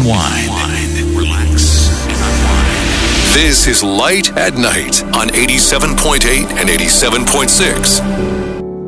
unwind, relax, and unwind. This is Light at Night on 87.8 and 87.6.